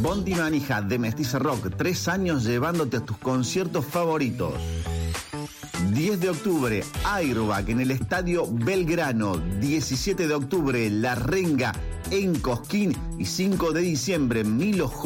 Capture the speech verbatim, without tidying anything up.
Bondi Manija de Mestiza Rock, tres años llevándote a tus conciertos favoritos. diez de octubre, Airbag en el Estadio Belgrano. diecisiete de octubre, La Renga en Cosquín. Y cinco de diciembre, Milo